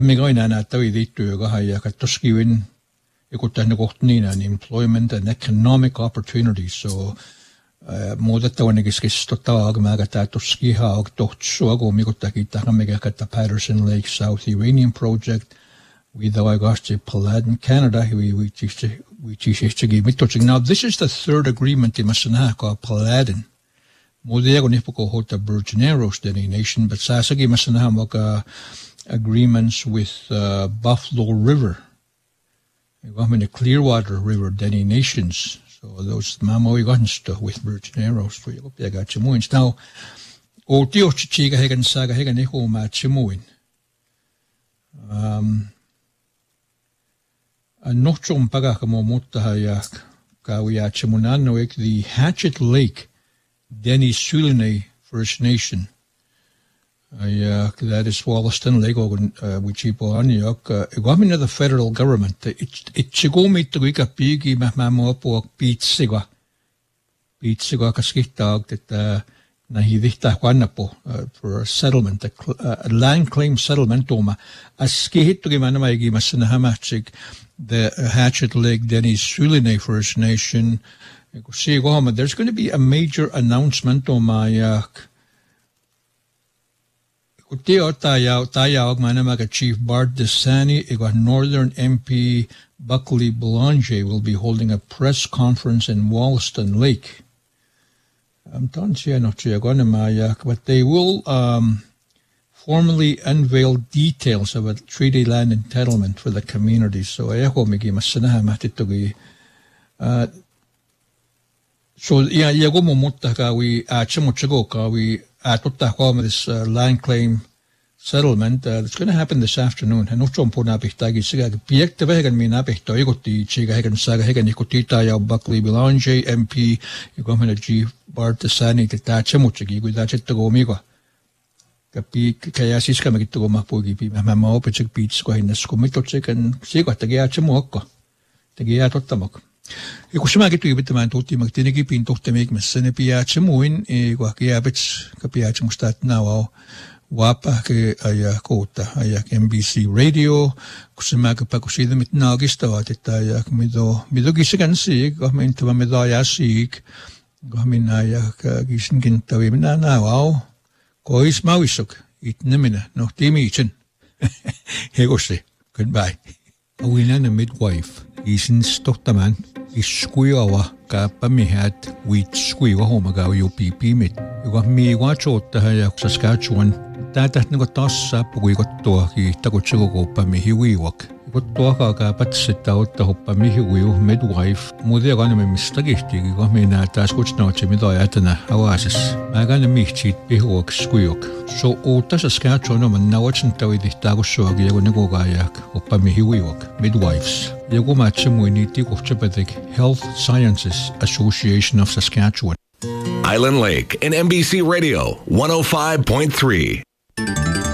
Migraina näyttävi liittyy ja kattoskiwin ikuttainen kohtniina employment and economic opportunities. So muutettavan keskistotta agmäärä täytoskiha og tohtsua kun mikuttakin tähän mikä katta Patterson Lake South Uranium Project. We though I got to Paladin, Canada, we teach mittotsig. Now this is the third agreement in Masanaha Paladin. Mudia kun ipuko hota Virgineros Deni Nation, but sasagi Masanaha maka agreements with Buffalo River. I mean the Clearwater River Deni Nations. So those mamoi gunsta with Virgineros for you got chimuins. Now o tio chiga hegan saga hegan eho ma chimuin. Nochon pagakamo mutahayak kawiachimunanoik the Hatchet Lake Denny Sulinay First Nation. That is Wollaston Lake Wichipo Anyok. Government of the federal government. It chigomi tuika pigi mahmamopo pitsiga. Pitsiga kaskitag that nahidita kwanapo for a settlement, a land claim settlement oma. Askihitugi manamaigi masanahamachig. The Hatchet Lake Denny Sulinay First Nation. There's going to be a major announcement on my Chief Bart Desani, Northern MP Buckley Boulanger will be holding a press conference in Wollaston Lake. But they will formally unveil details of a treaty land entitlement for the community. So yagomo mutaka we chimuchigoka we atutta this land claim settlement. It's going to happen this afternoon. And also important abitagi siga piekta vegan mina abito igoti chiga hegan saga hegan ikotita ya Buckley Boulanger MP governor Chief Bart Desani that chimuchigi with that chitogomigo. Kapi kayasis kami kito mapugi pi mama opechik beats ko hinas komito chicken sigo tagia chimuokko tagia totamok. Ikusimagi tu ibit man tuti magtinigi pintohte mig mesene piachemuin guakiabits kapiachemustat now wapa ke aya kota aya NBC radio kusimaga pakusida mit nagista watita aya mido gisigan sig gamin tuwa mido aya sig gamin aya gisin gintawi mina now kois mawisok itnemina no timichin hegosi goodbye. Awina na midwife isin stotaman iskuiwa ka pamihat wit skuiwa homaga yo pipi mit yo mi wacho ta ya Saskatchewan tatat ngo tassa pugui gotto ki tagochigo ko pamihiwiwak gotto ka patsita otta hoppa mihiwiu midwife mudia gane me mistagihti go mina tas kuchno chimido yatana awasis magane michit bihuak skuiok so ota Saskatchewan man nawachin tawidi tagosho gi go nego gayak hoppa mihiwiwak midwives yago machimuiniti kochapathic Health Sciences Association of Saskatchewan. Island Lake and NBC Radio 105.3.